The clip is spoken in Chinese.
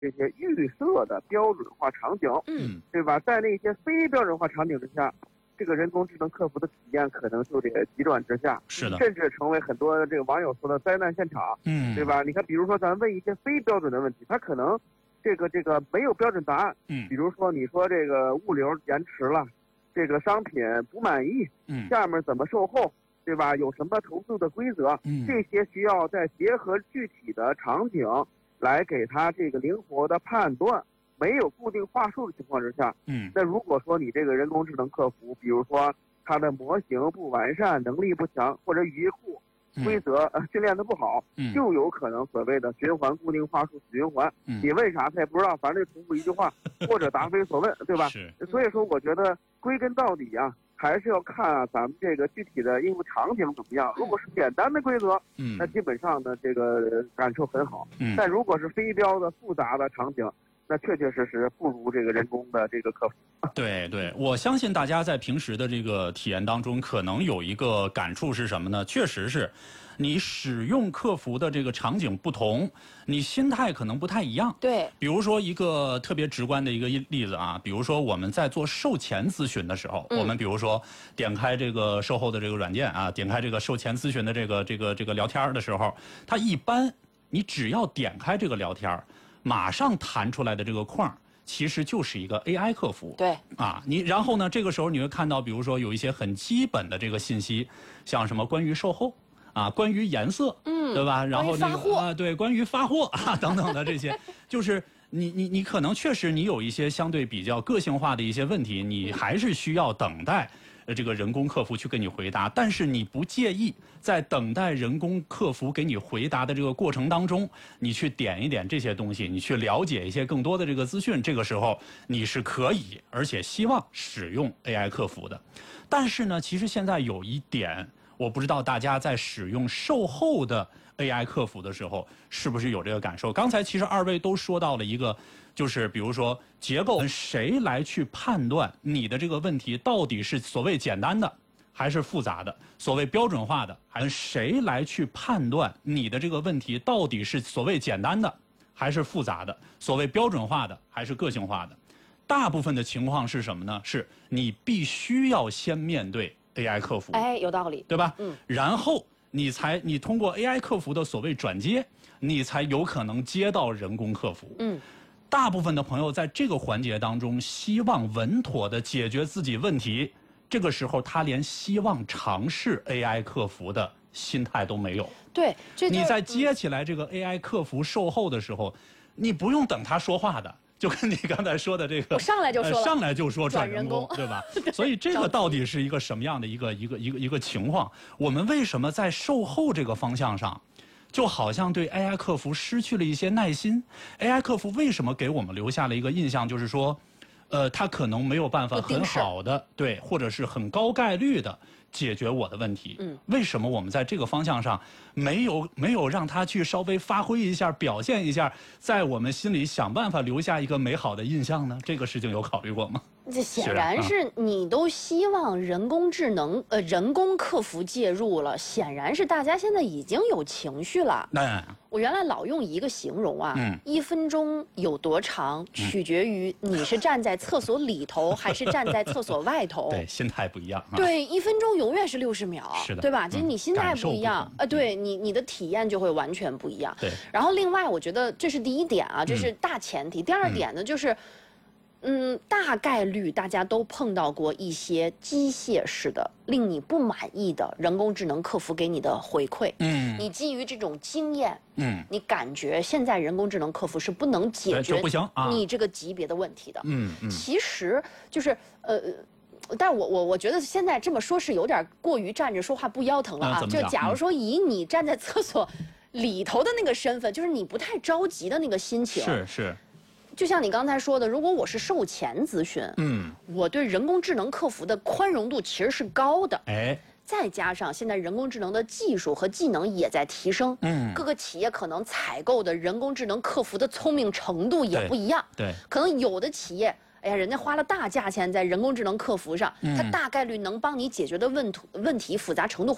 这些预设的标准化场景，对吧？在那些非标准化场景之下，这个人工智能客服的体验可能就得急转直下， 是的， 甚至成为很多这个网友说的灾难现场，对吧？你看，比如说咱问一些非标准的问题，他可能这个没有标准答案，比如说你说这个物流延迟了，这个商品不满意，下面怎么售后，对吧？有什么投诉的规则，这些需要再结合具体的场景来给他这个灵活的判断。没有固定话术的情况之下，那如果说你这个人工智能客服，比如说它的模型不完善、能力不强，或者语义库规则训练的不好，就有可能所谓的循环固定话术死循环。你问啥他也不知道，反正就重复一句话，或者答非所问，对吧？所以说，我觉得归根到底啊，还是要看咱们这个具体的应用场景怎么样。如果是简单的规则，那基本上呢这个感受很好。但如果是非标的复杂的场景，那确确实实不如这个人工的这个客服。 对对，我相信大家在平时的这个体验当中，可能有一个感触是什么呢？确实是，你使用客服的这个场景不同，你心态可能不太一样。 对， 比如说一个特别直观的一个例子啊，比如说我们在做售前咨询的时候，我们比如说点开这个售后的这个软件啊，点开这个售前咨询的这个聊天的时候，它一般你只要点开这个聊天，马上弹出来的这个框其实就是一个 AI 客服。 对啊，然后呢，这个时候你会看到，比如说有一些很基本的这个信息，像什么关于售后啊，关于颜色，对吧？然后那个对，关于发货啊等等的这些，就是你可能确实你有一些相对比较个性化的一些问题，你还是需要等待这个人工客服去给你回答，但是你不介意在等待人工客服给你回答的这个过程当中，你去点一点这些东西，你去了解一些更多的这个资讯，这个时候你是可以而且希望使用 AI 客服的。但是呢，其实现在有一点，我不知道大家在使用售后的 AI 客服的时候是不是有这个感受。刚才其实二位都说到了一个，就是比如说结构，谁来去判断你的这个问题到底是所谓简单的还是复杂的，所谓标准化的，还是谁来去判断你的这个问题到底是所谓简单的还是复杂的，所谓标准化的还是个性化的。大部分的情况是什么呢？是你必须要先面对 AI 客服， 哎，有道理， 对吧？然后你通过 AI 客服的所谓转接，你才有可能接到人工客服。大部分的朋友在这个环节当中，希望稳妥的解决自己问题，这个时候他连希望尝试 AI 客服的心态都没有。 对， 你在接起来这个 AI 客服售后的时候，你不用等他说话的。就跟你刚才说的这个， 我上来就说转人工，对吧？所以这个到底是一个什么样的一个情况？我们为什么在售后这个方向上，就好像对 AI 客服失去了一些耐心 ？AI 客服为什么给我们留下了一个印象，就是说，他可能没有办法很好的对，或者是很高概率的解决我的问题。为什么我们在这个方向上没有让他去稍微发挥一下、表现一下，在我们心里想办法留下一个美好的印象呢？这个事情有考虑过吗？ 这显然是你都希望人工智能、人工客服介入了，显然是大家现在已经有情绪了。我原来老用一个形容啊，1分钟有多长，取决于你是站在厕所里头还是站在厕所外头。 对，心态不一样。 对，1分钟永远是60秒， 是的， 对吧？就是你心态不一样，对你的体验就会完全不一样。对。然后另外，我觉得这是第一点啊，这是大前提。第二点呢，就是。大概率大家都碰到过一些机械式的令你不满意的人工智能客服给你的回馈。你基于这种经验，你感觉现在人工智能客服是不能解决你这个级别的问题的。其实就是但我觉得现在这么说是有点过于站着说话不腰疼了啊。就假如说以你站在厕所里头的那个身份，就是你不太着急的那个心情， 是。 就像你刚才说的，如果我是售前咨询，我对人工智能客服的宽容度其实是高的。再加上现在人工智能的技术和技能也在提升，各个企业可能采购的人工智能客服的聪明程度也不一样。对，可能有的企业，哎呀，人家花了大价钱在人工智能客服上，它大概率能帮你解决的问题复杂程度会